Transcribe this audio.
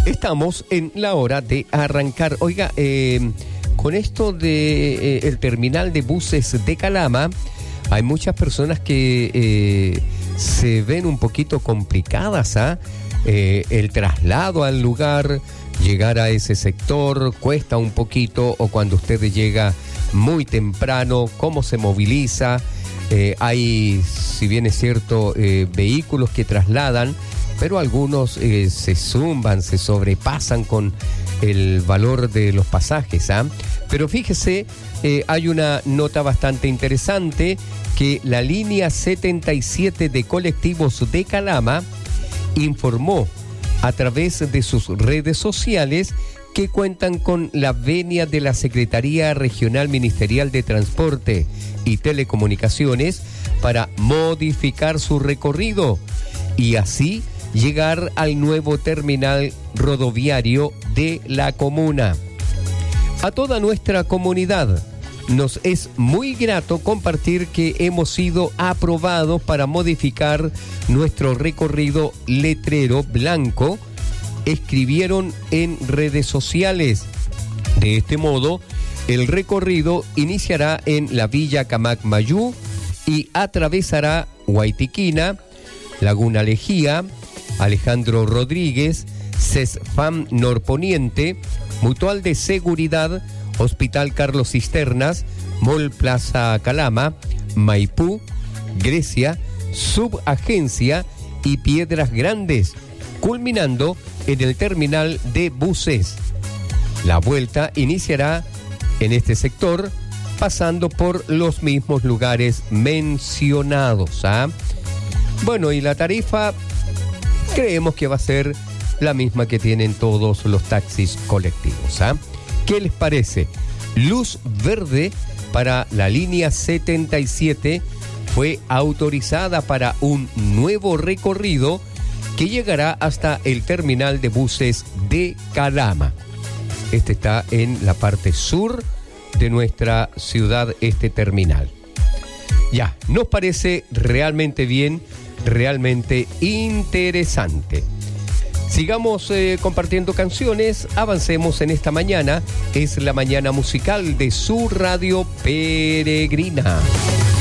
Estamos en la hora de arrancar. Oiga, con esto de el terminal de buses de Calama, hay muchas personas que se ven un poquito complicadas, el traslado al lugar, llegar a ese sector cuesta un poquito, o cuando usted llega muy temprano, cómo se moviliza. Hay, si bien es cierto, vehículos que trasladan, pero algunos se zumban, se sobrepasan con el valor de los pasajes, Pero fíjese, hay una nota bastante interesante, que la línea 77 de colectivos de Calama informó a través de sus redes sociales que cuentan con la venia de la Secretaría Regional Ministerial de Transporte y Telecomunicaciones para modificar su recorrido y así llegar al nuevo terminal rodoviario de la comuna. A toda nuestra comunidad nos es muy grato compartir que hemos sido aprobados para modificar nuestro recorrido letrero blanco, escribieron en redes sociales. De este modo, el recorrido iniciará en la Villa Camacmayú y atravesará Guaitiquina, Laguna Lejía, Alejandro Rodríguez, CESFAM Norponiente, Mutual de Seguridad, Hospital Carlos Cisternas, Mall Plaza Calama, Maipú, Grecia, Subagencia y Piedras Grandes, culminando en el terminal de buses. La vuelta iniciará en este sector, pasando por los mismos lugares mencionados. Bueno, y la tarifa creemos que va a ser la misma que tienen todos los taxis colectivos. ¿Qué les parece? Luz verde para la línea 77 fue autorizada para un nuevo recorrido que llegará hasta el terminal de buses de Calama. Este está en la parte sur de nuestra ciudad, este terminal. Ya, nos parece realmente bien, realmente interesante. Sigamos compartiendo canciones, avancemos en esta mañana. Es la mañana musical de su radio Peregrina.